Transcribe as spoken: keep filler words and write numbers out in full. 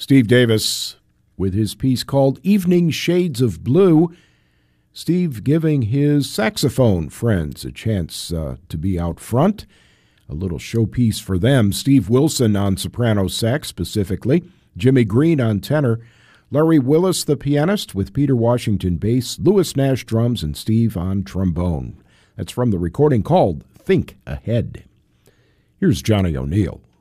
Steve Davis with his piece called Evening Shades of Blue. Steve giving his saxophone friends a chance uh, to be out front. A little showpiece for them. Steve Wilson on soprano sax specifically. Jimmy Green on tenor. Larry Willis, the pianist, with Peter Washington bass. Louis Nash drums and Steve on trombone. That's from the recording called Think Ahead. Here's Johnny O'Neill.